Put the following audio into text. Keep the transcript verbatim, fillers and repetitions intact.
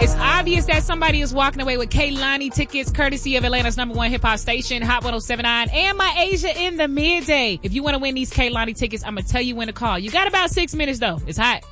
It's obvious that somebody is walking away with Kehlani tickets courtesy of Atlanta's number one hip hop station, Hot one oh seven point nine, and my Asia in the midday. If you want to win these Kehlani tickets, I'm going to tell you when to call. You got about six minutes though. It's hot.